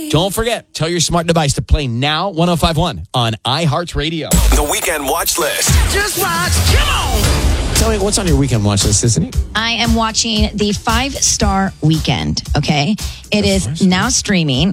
Don't forget, tell your smart device to play Now 105.1 on iHeartRadio. The Weekend Watch List. Just watch. Come on. Tell me, what's on your weekend watch list, Sissany? I am watching the 5-Star Weekend, okay? It is now streaming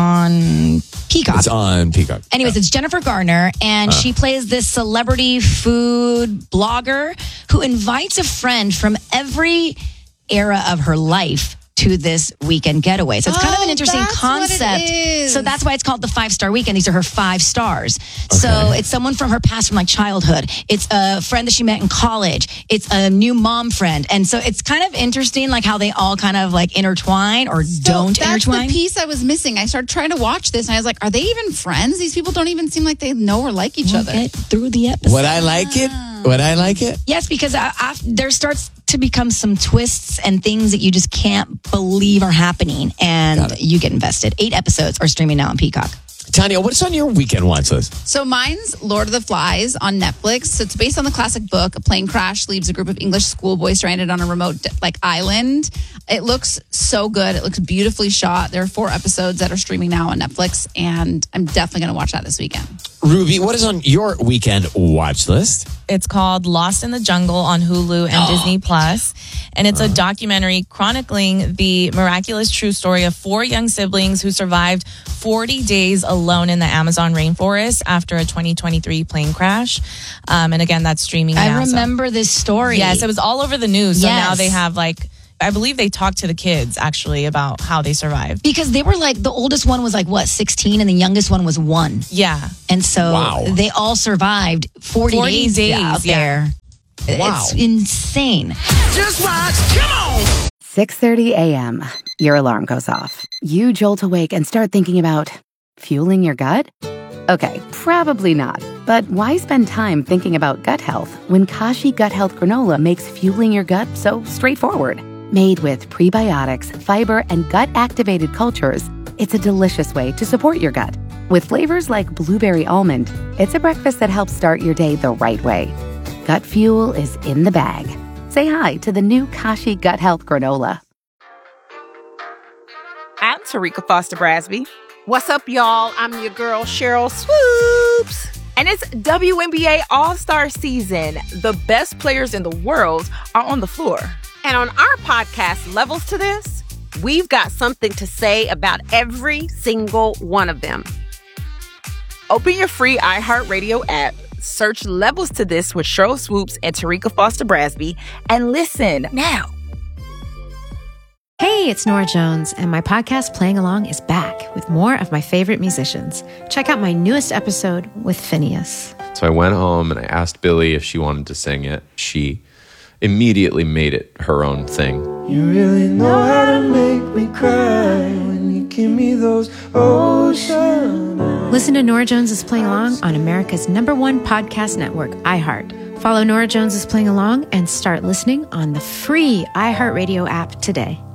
on Peacock. It's on Peacock. Anyways, it's Jennifer Garner, and she plays this celebrity food blogger who invites a friend from every era of her life to this weekend getaway. So it's kind of an interesting concept. So that's why it's called the 5-Star Weekend. These are her 5 stars. Okay. So it's someone from her past, from like childhood. It's a friend that she met in college. It's a new mom friend. And so it's kind of interesting, like how they all kind of like intertwine or don't intertwine. That's the piece I was missing. I started trying to watch this and I was like, are they even friends? These people don't even seem like they know or like each other. Get through the episode. Would I like it? Would I like it? Yes, because there starts to become some twists and things that you just can't believe are happening, and you get invested. 8 episodes are streaming now on Peacock. Tanya, what's on your weekend watch list? So mine's Lord of the Flies on Netflix. So it's based on the classic book. A plane crash leaves a group of English schoolboys stranded on a remote island. It looks so good. It looks beautifully shot. There are 4 episodes that are streaming now on Netflix, and I'm definitely going to watch that this weekend. Ruby, what is on your weekend watch list? It's called Lost in the Jungle on Hulu and Disney Plus. And it's a documentary chronicling the miraculous true story of 4 young siblings who survived 40 days alone in the Amazon rainforest after a 2023 plane crash. And again, that's streaming now. I remember this story. Yes, it was all over the news. So now they have I believe they talked to the kids actually about how they survived. Because they were like, the oldest one was 16, and the youngest one was 1. Yeah. And so they all survived 40 days out there. Wow. It's insane. Just watch. Come on. 6:30 a.m. Your alarm goes off. You jolt awake and start thinking about fueling your gut? Okay, probably not. But why spend time thinking about gut health when Kashi Gut Health Granola makes fueling your gut so straightforward? Made with prebiotics, fiber, and gut-activated cultures, it's a delicious way to support your gut. With flavors like blueberry almond, it's a breakfast that helps start your day the right way. Gut fuel is in the bag. Say hi to the new Kashi Gut Health Granola. I'm Tarika Foster Brasby. What's up, y'all? I'm your girl, Cheryl Swoops. And it's WNBA All-Star season. The best players in the world are on the floor. And on our podcast, Levels to This, we've got something to say about every single one of them. Open your free iHeartRadio app, search Levels to This with Cheryl Swoops and Tarika Foster Brasby, and listen now. Hey, it's Nora Jones, and my podcast Playing Along is back with more of my favorite musicians. Check out my newest episode with Phineas. So I went home and I asked Billy if she wanted to sing it. She immediately made it her own thing. You really know how to make me cry when you give me those ocean eyes. Listen to Nora Jones is Playing Along on America's #1 podcast network, iHeart. Follow Nora Jones is Playing Along and start listening on the free iHeartRadio app today.